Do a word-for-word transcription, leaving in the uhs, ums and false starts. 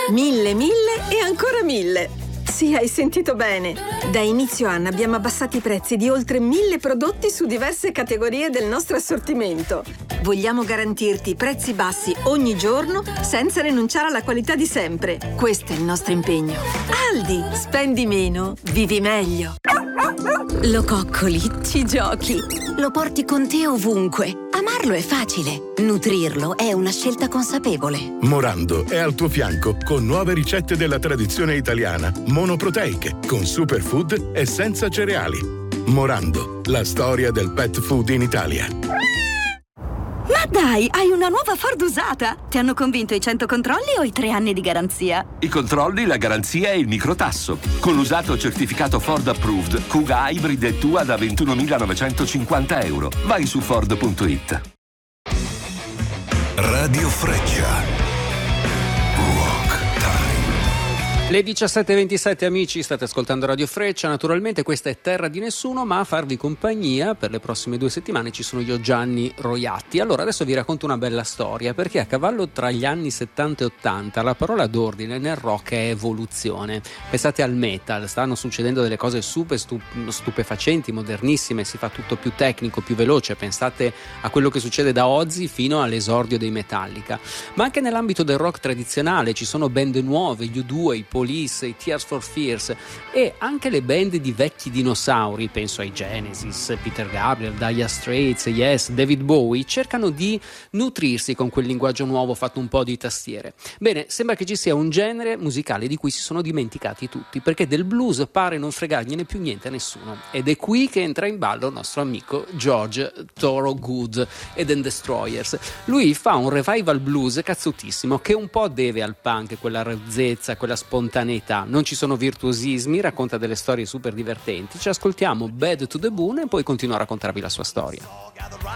Mille, mille e ancora mille. Sì, hai sentito bene. Da inizio anno abbiamo abbassato i prezzi di oltre mille prodotti su diverse categorie del nostro assortimento. Vogliamo garantirti prezzi bassi ogni giorno senza rinunciare alla qualità di sempre. Questo è il nostro impegno. Aldi, spendi meno, vivi meglio. Lo coccoli, ci giochi, lo porti con te ovunque. Amarlo è facile, nutrirlo è una scelta consapevole. Morando è al tuo fianco con nuove ricette della tradizione italiana, monoproteiche, con superfood e senza cereali. Morando, la storia del pet food in Italia. Ma dai, hai una nuova Ford usata? Ti hanno convinto i cento controlli o i tre anni di garanzia? I controlli, la garanzia e il microtasso. Con l'usato certificato Ford Approved, Kuga Hybrid è tua da ventunomilanovecentocinquanta euro. Vai su Ford punto it. Radio Freccia. Le diciassette e ventisette, amici, state ascoltando Radio Freccia. Naturalmente questa è terra di nessuno, ma a farvi compagnia per le prossime due settimane ci sono io, Gianni Roiatti. Allora adesso vi racconto una bella storia, perché a cavallo tra gli anni settanta e ottanta la parola d'ordine nel rock è evoluzione. Pensate al metal, stanno succedendo delle cose super stup- stupefacenti, modernissime, si fa tutto più tecnico, più veloce. Pensate a quello che succede da Ozzy fino all'esordio dei Metallica. Ma anche nell'ambito del rock tradizionale ci sono band nuove, gli U due, i Police, i Tears for Fears e anche le band di vecchi dinosauri, penso ai Genesis, Peter Gabriel, Dire Straits, Yes, David Bowie, cercano di nutrirsi con quel linguaggio nuovo fatto un po' di tastiere. Bene, sembra che ci sia un genere musicale di cui si sono dimenticati tutti, perché del blues pare non fregargliene più niente a nessuno, ed è qui che entra in ballo il nostro amico George Thorogood e The Destroyers. Lui fa un revival blues cazzutissimo che un po' deve al punk, quella razzezza, quella spontaneità. Non ci sono virtuosismi, racconta delle storie super divertenti. Ci ascoltiamo Bad to the Bone e poi continua a raccontarvi la sua storia.